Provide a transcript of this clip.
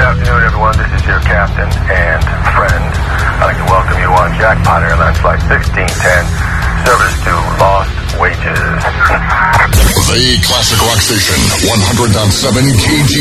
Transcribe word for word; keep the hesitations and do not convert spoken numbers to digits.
afternoon, everyone. This is your captain and friend. I'd like to welcome you on Jackpot Airlines Flight sixteen ten, service to Lost Wages. The Classic Rock Station, one hundred point seven K G.